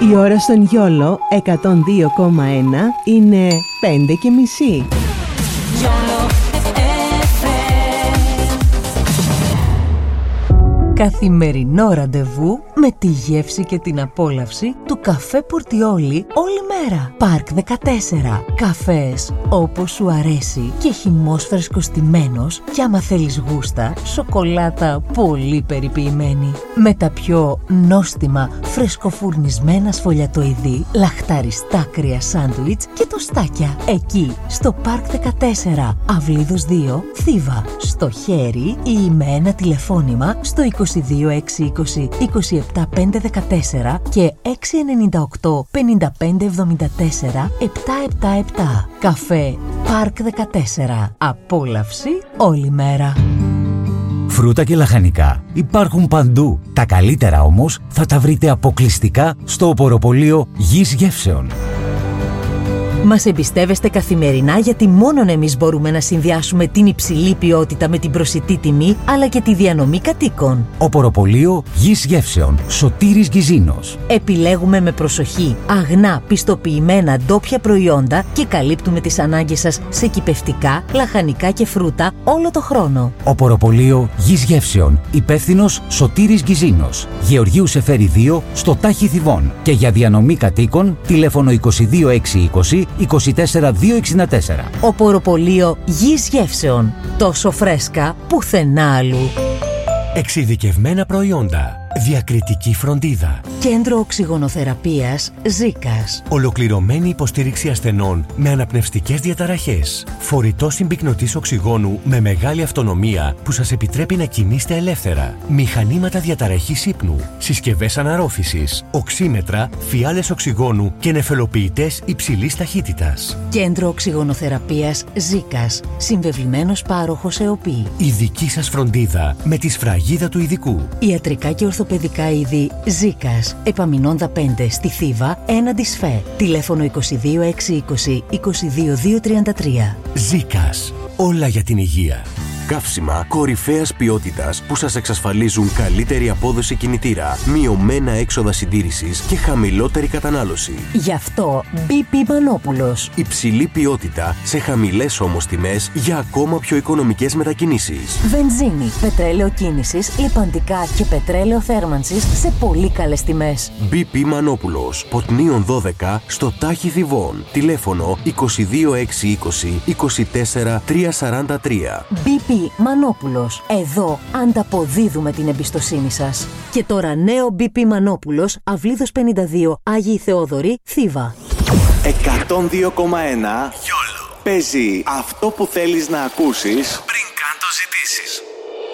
Η ώρα στον Γιόλο 102,1 είναι 5:30. Καθημερινό ραντεβού με τη γεύση και την απόλαυση του καφέ Πορτιόλι όλη μέρα. Πάρκ 14. Καφές όπως σου αρέσει και χυμός φρεσκοστημένος και άμα θέλεις γούστα, σοκολάτα πολύ περιποιημένη. Με τα πιο νόστιμα φρεσκοφουρνισμένα σφολιατοειδή, λαχταριστά κρύα σάντουιτς και τοστάκια. Εκεί στο Πάρκ 14, Αυλίδος 2, Θήβα. Στο χέρι ή με ένα τηλεφώνημα στο 22 620 27 514 και 698 55 74 777. Καφέ Πάρκ 14. Απόλαυση όλη μέρα. Φρούτα και λαχανικά υπάρχουν παντού. Τα καλύτερα όμως θα τα βρείτε αποκλειστικά στο οποροπωλείο Γης Γεύσεων. Μας εμπιστεύεστε καθημερινά γιατί μόνον εμείς μπορούμε να συνδυάσουμε την υψηλή ποιότητα με την προσιτή τιμή αλλά και τη διανομή κατοίκων. Οποροπωλείο Γης Γεύσεων, Σωτήρης Γκυζίνος. Επιλέγουμε με προσοχή αγνά, πιστοποιημένα ντόπια προϊόντα και καλύπτουμε τις ανάγκες σας σε κυπευτικά, λαχανικά και φρούτα όλο το χρόνο. Οποροπωλείο Γης Γεύσεων, υπεύθυνος Σωτήρης Γκυζίνος. Γεωργίου Σεφέρη 2 στο Τάχι Θηβών. Και για διανομή κατοίκων τηλέφωνο 22 620 24 264. Οποροπωλείο Γης Γεύσεων. Τόσο φρέσκα πουθενά αλλού. Εξειδικευμένα προϊόντα. Διακριτική φροντίδα. Κέντρο οξυγονοθεραπείας Ζήκας. Ολοκληρωμένη υποστήριξη ασθενών με αναπνευστικές διαταραχές. Φορητός συμπυκνωτής οξυγόνου με μεγάλη αυτονομία που σας επιτρέπει να κινείστε ελεύθερα. Μηχανήματα διαταραχής ύπνου. Συσκευές αναρρόφησης. Οξύμετρα, φιάλες οξυγόνου και νεφελοποιητές υψηλής ταχύτητας. Κέντρο οξυγονοθεραπείας Ζήκας. Συμβεβλημένος πάροχος ΕΟΠΗ. Η δική σας φροντίδα με τη σφραγίδα του ειδικού. Ιατρικά και ορθοπαιδικά είδη Ζήκας. Επαμεινώντα 5 στη Θήβα, έναντι ΣΦΕ. Τηλέφωνο 22 620 22 233. Ζήκας. Όλα για την υγεία. Καύσιμα κορυφαίας ποιότητας που σας εξασφαλίζουν καλύτερη απόδοση κινητήρα, μειωμένα έξοδα συντήρησης και χαμηλότερη κατανάλωση. Γι' αυτό BP Μανόπουλος. Υψηλή ποιότητα σε χαμηλές όμως τιμές για ακόμα πιο οικονομικές μετακινήσεις. Βενζίνη, πετρέλαιο κίνησης, λιπαντικά και πετρέλαιο θέρμανσης σε πολύ καλές τιμές. BP Μανόπουλος, Ποτνίων 12 στο Τάχι Θηβών. Τηλέφωνο 22 620 24 343. BP Μανόπουλος. Εδώ ανταποδίδουμε την εμπιστοσύνη σας. Και τώρα νέο BP Μανόπουλος, Αυλίδος 52, Άγιοι Θεόδωροι, Θήβα. 102,1 Παίζει αυτό που θέλεις να ακούσεις.